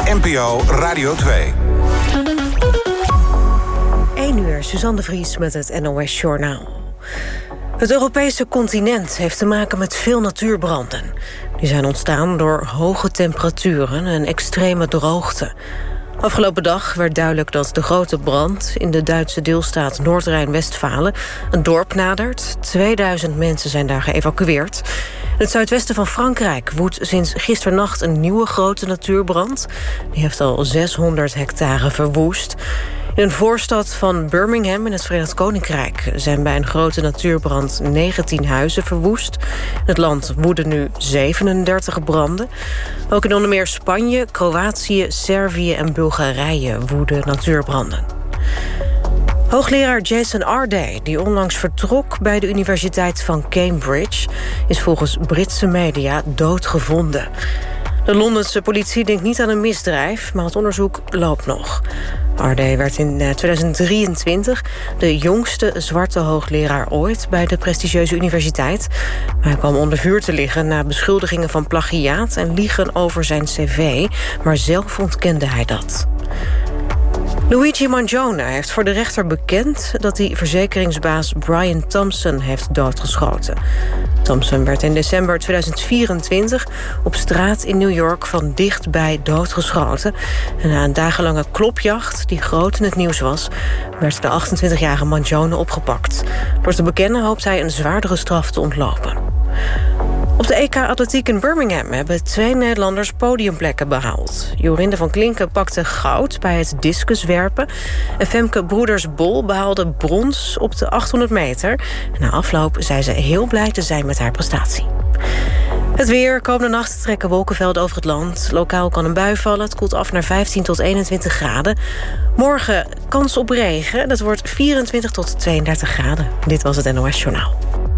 NPO Radio 2. 1 uur, Suzanne de Vries met het NOS Journaal. Het Europese continent heeft te maken met veel natuurbranden. Die zijn ontstaan door hoge temperaturen en extreme droogte. Afgelopen dag werd duidelijk dat de grote brand in de Duitse deelstaat Noord-Rijn-Westfalen een dorp nadert. 2000 mensen zijn daar geëvacueerd. In het zuidwesten van Frankrijk woedt sinds gisternacht een nieuwe grote natuurbrand. Die heeft al 600 hectare verwoest. In een voorstad van Birmingham in het Verenigd Koninkrijk zijn bij een grote natuurbrand 19 huizen verwoest. In het land woeden nu 37 branden. Ook in onder meer Spanje, Kroatië, Servië en Bulgarije woeden natuurbranden. Hoogleraar Jason Arday, die onlangs vertrok bij de Universiteit van Cambridge, is volgens Britse media doodgevonden. De Londense politie denkt niet aan een misdrijf, maar het onderzoek loopt nog. Arday werd in 2023 de jongste zwarte hoogleraar ooit bij de prestigieuze universiteit. Maar hij kwam onder vuur te liggen na beschuldigingen van plagiaat en liegen over zijn cv, maar zelf ontkende hij dat. Luigi Mangione heeft voor de rechter bekend dat hij verzekeringsbaas Brian Thompson heeft doodgeschoten. Thompson werd in december 2024 op straat in New York van dichtbij doodgeschoten. En na een dagenlange klopjacht, die groot in het nieuws was, werd de 28-jarige Mangione opgepakt. Door te bekennen hoopt hij een zwaardere straf te ontlopen. Op de EK Atletiek in Birmingham hebben 2 Nederlanders podiumplekken behaald. Jorinde van Klinken pakte goud bij het discuswerpen. En Femke Broeders-Bol behaalde brons op de 800 meter. En na afloop zei ze heel blij te zijn met haar prestatie. Het weer. Komende nacht trekken wolkenvelden over het land. Lokaal kan een bui vallen. Het koelt af naar 15 tot 21 graden. Morgen kans op regen. Dat wordt 24 tot 32 graden. Dit was het NOS Journaal.